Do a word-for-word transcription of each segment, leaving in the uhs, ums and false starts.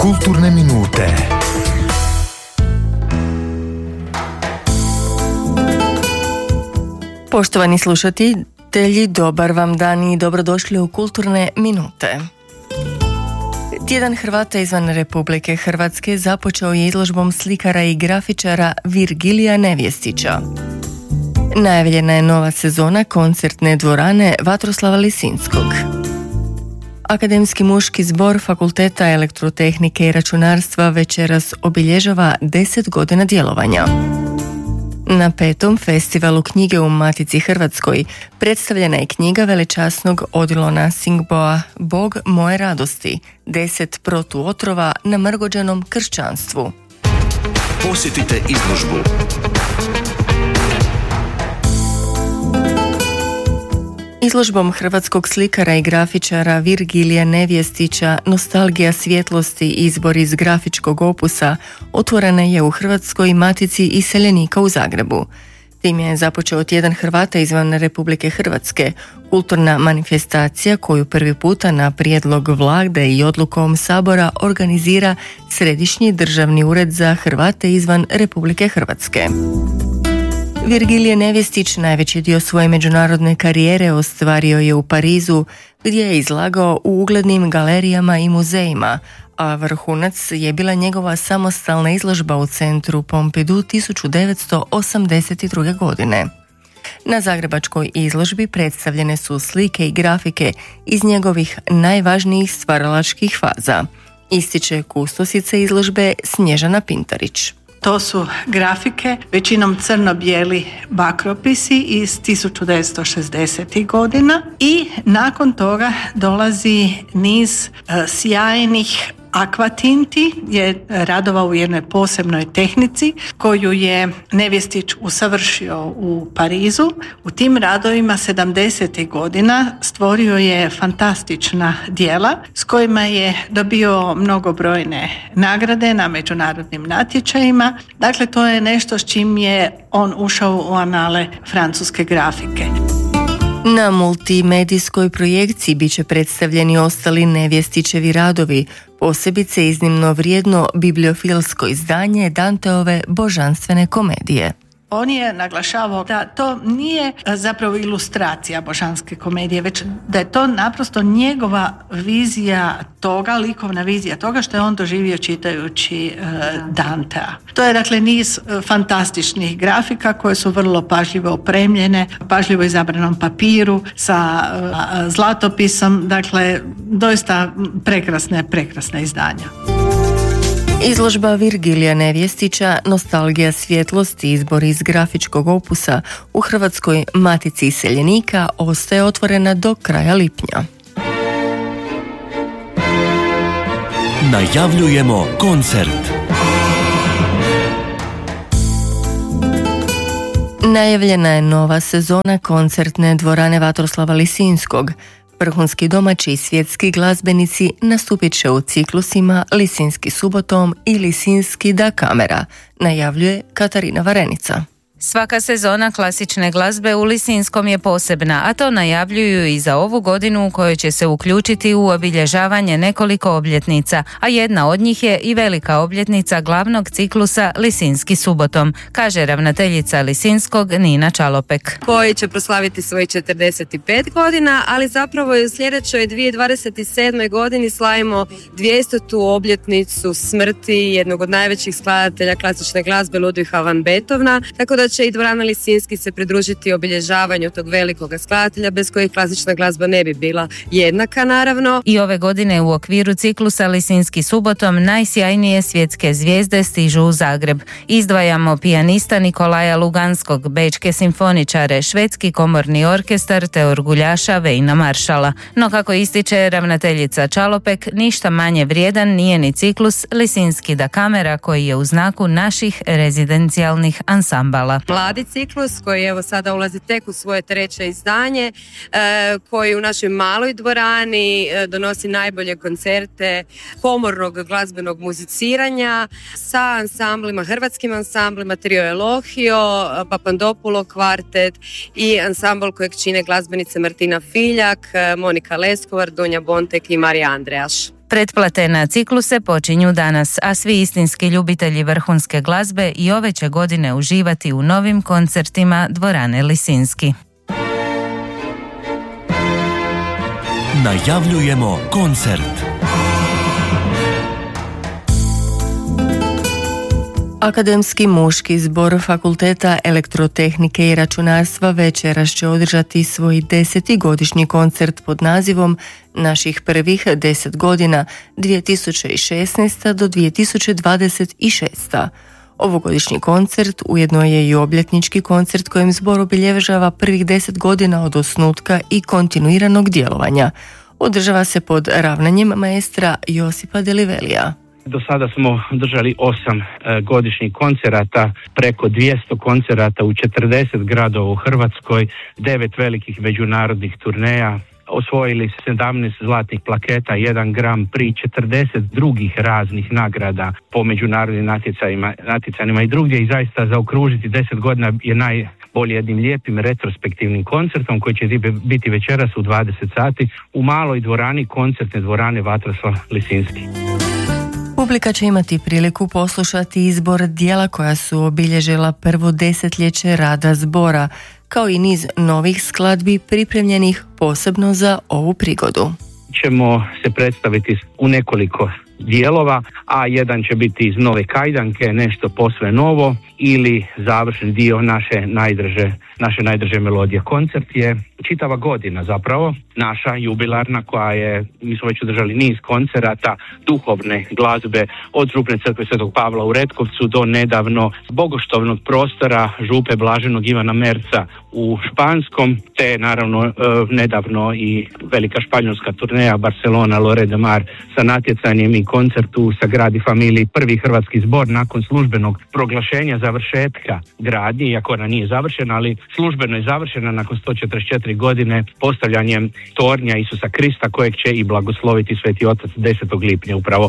Kulturne minute. Poštovani slušatelji, dobar vam dan i dobrodošli u Kulturne minute. Tjedan Hrvata izvan Republike Hrvatske započeo je izložbom slikara i grafičara Virgilija Nevjestića. Najavljena je nova sezona koncertne dvorane Vatroslava Lisinskog. Akademski muški zbor Fakulteta elektrotehnike i računarstva večeras obilježava deset godina djelovanja. Na petom festivalu knjige u Matici Hrvatskoj predstavljena je knjiga veličasnog Odilona Singboa Bog moje radosti, deset protuotrova na mrgođenom kršćanstvu. Posjetite izložbu. Izložbom hrvatskog slikara i grafičara Virgilija Nevjestića Nostalgija svjetlosti, izbor iz grafičkog opusa otvorena je u Hrvatskoj Matici iseljenika u Zagrebu. Tim je započeo Tjedan Hrvata izvan Republike Hrvatske, kulturna manifestacija koju prvi puta na prijedlog Vlade i odlukom Sabora organizira Središnji državni ured za Hrvate izvan Republike Hrvatske. Virgilije Nevjestić najveći dio svoje međunarodne karijere ostvario je u Parizu, gdje je izlagao u uglednim galerijama i muzejima, a vrhunac je bila njegova samostalna izložba u centru Pompidou tisuću devetsto osamdeset druge. godine. Na zagrebačkoj izložbi predstavljene su slike i grafike iz njegovih najvažnijih stvaralačkih faza, ističe kustosica izložbe Snježana Pintarić. To su grafike, većinom crno-bijeli bakropisi iz tisuću devetsto šezdesetih. godina i nakon toga dolazi niz e, sjajnih akvatinti, je radova u jednoj posebnoj tehnici koju je Nevjestić usavršio u Parizu. U tim radovima sedamdesetih godina stvorio je fantastična djela s kojima je dobio mnogobrojne nagrade na međunarodnim natječajima. Dakle, to je nešto s čim je on ušao u anale francuske grafike. Na multimedijskoj projekciji bit će predstavljeni ostali Nevjestićevi radovi, posebice iznimno vrijedno bibliofilsko izdanje Danteove božanstvene komedije. On je naglašavao da to nije zapravo ilustracija božanske komedije, već da je to naprosto njegova vizija toga, likovna vizija toga što je on doživio čitajući uh, Dantea. To je dakle niz uh, fantastičnih grafika koje su vrlo pažljivo opremljene, pažljivo izabranom papiru sa uh, zlatopisom, dakle doista prekrasne, prekrasne izdanja. Izložba Virgilija Nevjestića Nostalgija svjetlosti, izbor iz grafičkog opusa u Hrvatskoj Matici iseljenika ostaje otvorena do kraja lipnja. Najavljujemo koncert. Najavljena je nova sezona koncertne dvorane Vatroslava Lisinskog. Vrhunski domaći i svjetski glazbenici nastupit će u ciklusima Lisinski subotom i Lisinski da kamera, najavljuje Katarina Varenica. Svaka sezona klasične glazbe u Lisinskom je posebna, a to najavljuju i za ovu godinu u kojoj će se uključiti u obilježavanje nekoliko obljetnica, a jedna od njih je i velika obljetnica glavnog ciklusa Lisinski subotom, kaže ravnateljica Lisinskog Nina Čalopek. Koji će proslaviti svojih četrdeset pet godina, ali zapravo i u sljedećoj dvije tisuće dvadeset sedmoj. godini slavimo dvjestotu obljetnicu smrti jednog od najvećih skladatelja klasične glazbe Ludviga van Beethovena, tako da će i dvorana Lisinski se pridružiti obilježavanju tog velikog skladatelja bez kojih klasična glazba ne bi bila jednaka, naravno. I ove godine u okviru ciklusa Lisinski subotom najsjajnije svjetske zvijezde stižu u Zagreb. Izdvajamo pijanista Nikolaja Luganskog, bečke simfoničare, švedski komorni orkestar te orguljaša Vejna Maršala. No kako ističe ravnateljica Čalopek, ništa manje vrijedan nije ni ciklus Lisinski da kamera koji je u znaku naših rezidencijalnih ansambala. Mladi ciklus koji evo sada ulazi tek u svoje treće izdanje, e, koji u našoj maloj dvorani e, donosi najbolje koncerte komornog glazbenog muziciranja sa ansamblima, hrvatskim ansamblima, Trio Elohio, Papandopulo kvartet i ansambl kojeg čine glazbenice Martina Filjak, Monika Leskovar, Dunja Bontek i Marija Andrejaš. Pretplate na cikluse počinju danas, a svi istinski ljubitelji vrhunske glazbe i ove će godine uživati u novim koncertima dvorane Lisinski. Najavljujemo koncert. Akademski muški zbor Fakulteta elektrotehnike i računarstva večeras će održati svoj deseti godišnji koncert pod nazivom Naših prvih deset godina dvije tisuće šesnaesta do dvije tisuće dvadeset šesta. Ovogodišnji koncert ujedno je i obljetnički koncert kojim zbor obilježava prvih deset godina od osnutka i kontinuiranog djelovanja. Održava se pod ravnanjem maestra Josipa Delivelija. Do sada smo držali osam e, godišnjih koncerata, preko dvjesto koncerata u četrdeset gradova u Hrvatskoj, devet velikih međunarodnih turneja, osvojili sedamnaest zlatnih plaketa, jedan Grand Prix, četrdeset drugih raznih nagrada po međunarodnim natjecanjima, natjecanjima i drugdje, i zaista zaokružiti deset godina je najbolje jednim lijepim retrospektivnim koncertom koji će biti večeras u dvadeset sati u maloj dvorani koncertne dvorane Vatroslav Lisinski. Publika će imati priliku poslušati izbor dijela koja su obilježila prvo desetljeće rada zbora, kao i niz novih skladbi pripremljenih posebno za ovu prigodu. Ćemo se predstaviti u nekoliko dijelova, a jedan će biti iz Nove Kajdanke, nešto posve novo, ili završen dio naše najdraže, naše najdraže melodije. Koncert je čitava godina zapravo, naša jubilarna, koja je, mi smo već održali niz koncerata duhovne glazbe od Župne crkve Svetog Pavla u Retkovcu do nedavno bogoštovnog prostora Župe Blaženog Ivana Merca u Španskom, te naravno nedavno i velika španjolska turneja Barcelona Lloret de Mar sa natjecanjem i koncertu sa Gradi Familiji, prvi hrvatski zbor nakon službenog proglašenja završetka gradnje, iako ona nije završena, ali službeno je završena nakon sto četrdeset četiri godine postavljanjem tornja Isusa Krista, kojeg će i blagosloviti Sveti Otac desetog lipnja upravo.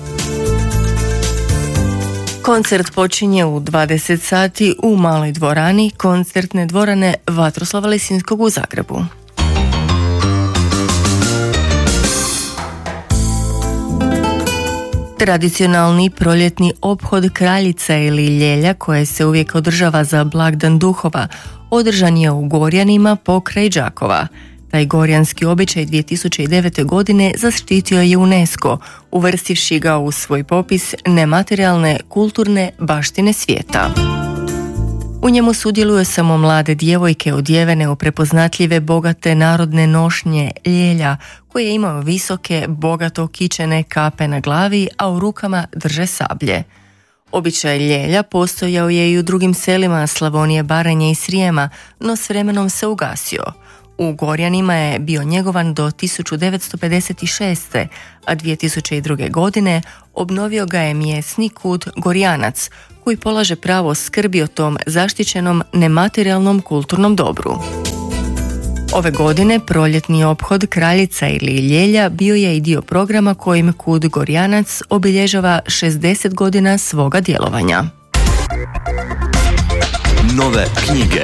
Koncert počinje u dvadeset sati u maloj dvorani koncertne dvorane Vatroslava Lisinskog u Zagrebu. Tradicionalni proljetni ophod Kraljica ili Ljelja, koje se uvijek održava za blagdan duhova, održan je u Gorjanima pokraj Đakova. Taj gorjanski običaj dvije tisuće devete. godine zaštitio je UNESCO, uvrstivši ga u svoj popis nematerijalne kulturne baštine svijeta. U njemu sudjeluju samo mlade djevojke odjevene u prepoznatljive bogate narodne nošnje Ljelja, koje imaju visoke, bogato kičene kape na glavi, a u rukama drže sablje. Običaj Ljelja postojao je i u drugim selima Slavonije, Baranje i Srijema, no s vremenom se ugasio. U Gorjanima je bio njegovan do tisuću devetsto pedeset šeste. a dvije tisuće druge. godine obnovio ga je mjesni kud Gorjanac, koji polaže pravo skrbi o tom zaštićenom nematerijalnom kulturnom dobru. Ove godine proljetni ophod Kraljica ili Ljelja bio je i dio programa kojim kud Gorjanac obilježava šezdeset godina svoga djelovanja. Nove knjige.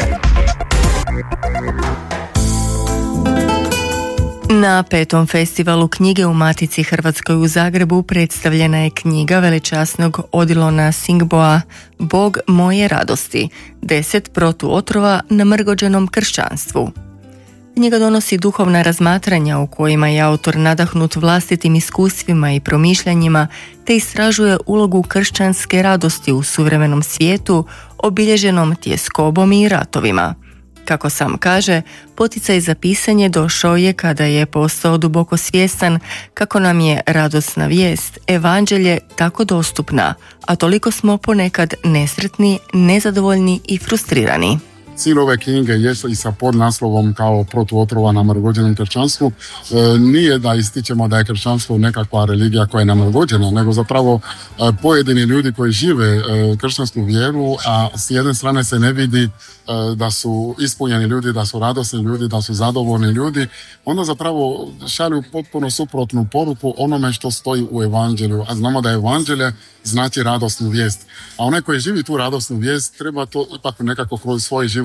Na petom festivalu knjige u Matici Hrvatskoj u Zagrebu predstavljena je knjiga veličasnog Odilona Singboa Bog moje radosti, deset protuotrova namrgođenom kršćanstvu. Knjiga donosi duhovna razmatranja u kojima je autor nadahnut vlastitim iskustvima i promišljanjima, te istražuje ulogu kršćanske radosti u suvremenom svijetu obilježenom tjeskobom i ratovima. Kako sam kaže, poticaj za pisanje došao je kada je postao duboko svjestan kako nam je radosna vijest, evanđelje, tako dostupna, a toliko smo ponekad nesretni, nezadovoljni i frustrirani. Cilj ove knjige je i sa podnaslovom kao protuotrova namrgođenom kršćanstvu. E, nije da ističemo da je kršćanstvo nekakva religija koja je namrgođena, nego zapravo e, pojedini ljudi koji žive e, kršćansku vjeru, a s jedne strane se ne vidi e, da su ispunjeni ljudi, da su radosni ljudi, da su zadovoljni ljudi, onda zapravo šalju potpuno suprotnu poruku onome što stoji u evanđelju. A znamo da evanđelje znači radosnu vijest. A onaj koji živi tu radosnu vijest treba to ipak nekako kroz svoj život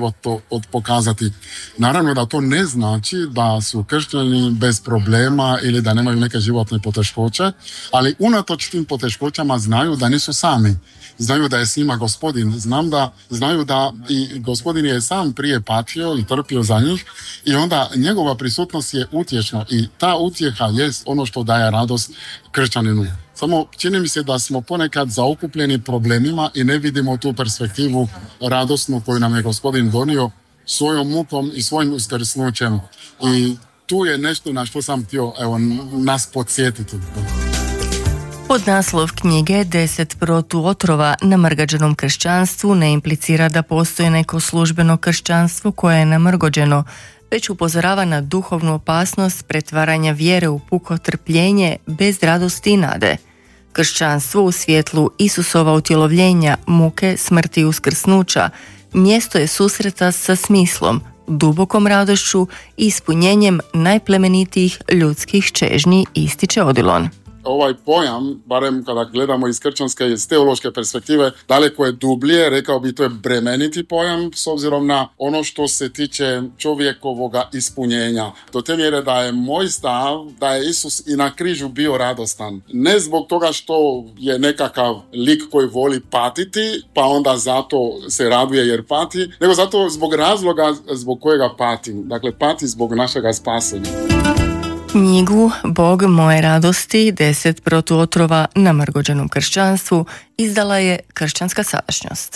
život to od pokazati. Naravno da to ne znači da su kršćani bez problema ili da nemaju neke životne poteškoće, ali unatoč tim poteškoćama znaju da nisu sami. Znaju da je s njima Gospodin. Znam da znaju da i Gospodin je sam prije patio i trpio za njih i onda njegova prisutnost je utješna i ta utjeha je ono što daje radost kršćaninu. Samo čini mi se da smo ponekad zaokupljeni problemima i ne vidimo tu perspektivu radosnu koju nam je Gospodin donio svojom mukom i svojim uskrsnućem. I tu je nešto na što sam htio evo, nas podsjetiti. Pod naslov knjige Deset protuotrova namrgađenom kršćanstvu ne implicira da postoji neko službeno kršćanstvo koje je namrgođeno, već upozorava na duhovnu opasnost pretvaranja vjere u puko trpljenje bez radosti i nade. Kršćanstvo u svjetlu Isusova utjelovljenja, muke, smrti i uskrsnuća mjesto je susreta sa smislom, dubokom radošću i ispunjenjem najplemenitijih ljudskih čežnji, ističe Odilon. Ovaj pojam, barem kada gledamo iz kršćanske iz teološke perspektive, daleko je dublje, rekao bi to je bremeniti pojam s obzirom na ono što se tiče čovjekovoga ispunjenja. Do te mjere da je moj stav da je Isus i na križu bio radostan. Ne zbog toga što je nekakav lik koji voli patiti, pa onda zato se raduje jer pati, nego zato zbog razloga zbog kojega pati. Dakle, pati zbog našega spasenja. Knjigu Bog moje radosti, deset protuotrova namrgođenom kršćanstvu izdala je Kršćanska sadašnjost.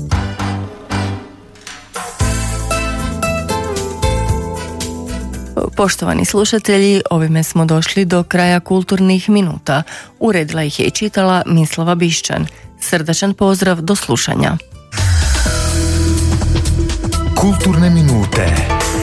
Poštovani slušatelji, ovime smo došli do kraja kulturnih minuta. Uredila ih je i čitala Mislava Bišćan. Srdačan pozdrav, do slušanja. Kulturne minute.